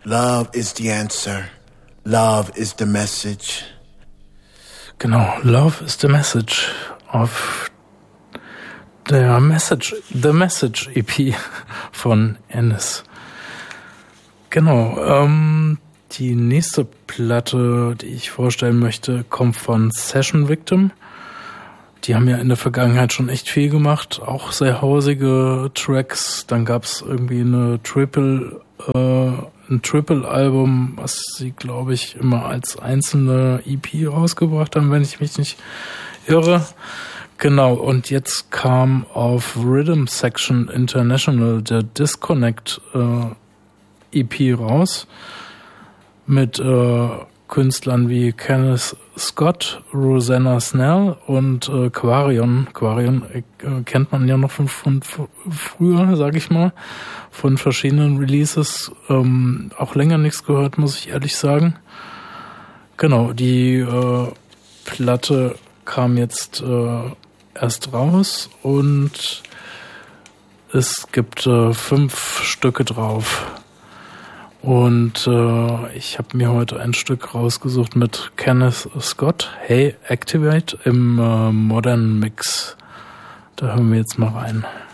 Love is the answer. Love is the message. Genau, Love is the message auf der The Message EP von Ennis. Genau, die nächste Platte, die ich vorstellen möchte, kommt von Session Victim. Die haben ja in der Vergangenheit schon echt viel gemacht, auch sehr hausige Tracks. Dann gab's irgendwie ein Triple-Album, was sie, glaube ich, immer als einzelne EP rausgebracht haben, wenn ich mich nicht irre. Genau, und jetzt kam auf Rhythm Section International der Disconnect EP raus mit Künstlern wie Kenneth Scott, Rosanna Snell und Quarion. Quarion kennt man ja noch von früher, sag ich mal, von verschiedenen Releases. Auch länger nichts gehört, muss ich ehrlich sagen. Genau, die Platte kam jetzt erst raus und es gibt 5 Stücke drauf. Und ich habe mir heute ein Stück rausgesucht mit Kenneth Scott, Hey Activate im Modern Mix. Da hören wir jetzt mal rein.